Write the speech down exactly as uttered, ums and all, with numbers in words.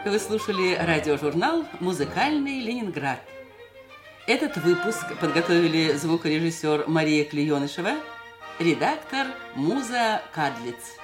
Вы слушали радиожурнал «Музыкальный Ленинград». Этот выпуск подготовили звукорежиссер Мария Клеенышева, редактор Муза Кадлиц.